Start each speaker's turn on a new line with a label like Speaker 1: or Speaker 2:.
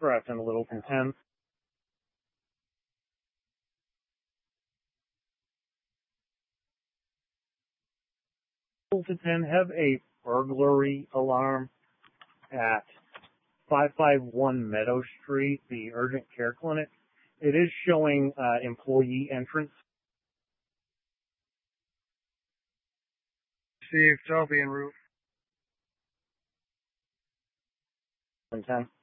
Speaker 1: Grafton to Littleton 10. Littleton 10 have a burglary alarm at 551 Meadow Street, the urgent care clinic. It is showing employee entrance.
Speaker 2: Steve, Toby en route.
Speaker 1: 10.